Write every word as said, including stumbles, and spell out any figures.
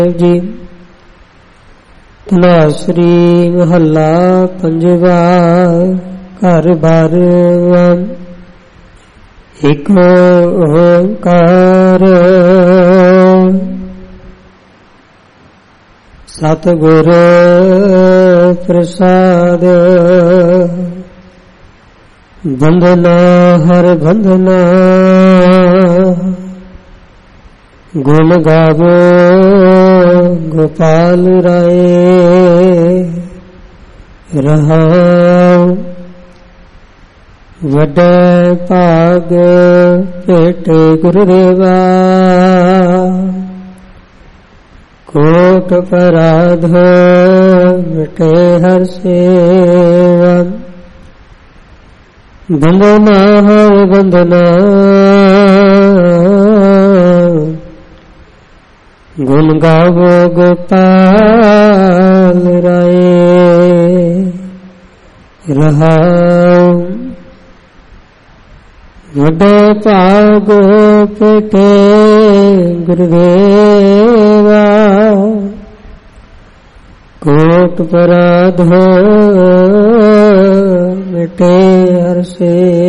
ਜੀ। ਧਨਾਸਰੀ ਮਹੱਲਾ ਪੰਜਵਾ। ਘਰ ਬਾਰ ਇਕ ਓੰਕਾਰ ਸਤਿਗੁਰ ਪ੍ਰਸਾਦ। ਬੰਧਨਾ ਹਰ ਬੰਧਨਾ ਗੁਣ ਗਾਵੋ ਗੋਪਾਲ ਰਾਏ। ਰਹਾਉ ਵੱਡੇ ਭਾਗ ਭੇਟੇ ਗੁਰਦੇਵਾ। ਕੋਟ ਪਰਾਧ ਮਿਟੇ ਹਰ ਸੇਵਾ। ਬੰਧਨਾ ਹਰ ਬੰਧਨਾ ਗੁਣ ਗਾਵੋ ਗੋਪਾਲ ਰਾਏ। ਰਹਾਉ ਵੱਡੇ ਭਾਗ ਭੇਟੇ ਗੁਰਦੇਵਾ। ਕੋਟ ਪਰਾਧ ਮਿਟੇ ਹਰ ਸੇ